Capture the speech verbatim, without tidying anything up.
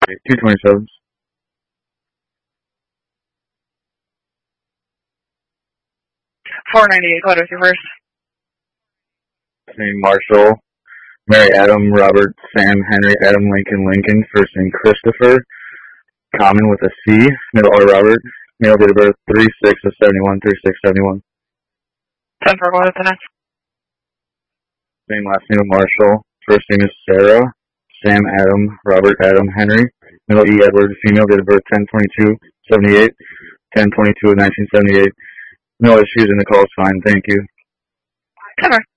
two twenty-sevens. four ninety-eight, what was your first? Name Marshall, Mary Adam, Robert, Sam, Henry, Adam, Lincoln, Lincoln. First name Christopher, common with a C. Middle R Robert. Male date of birth three six of seventy-one, three six seventy-one. ten for what was the next? Name, last name of Marshall. First name is Sarah, Sam, Adam, Robert, Adam, Henry. Middle E Edward, female, date of birth ten twenty-two seventy-eight, ten twenty-two of nineteen seventy-eight. No issues in the call is fine, thank you. Cover.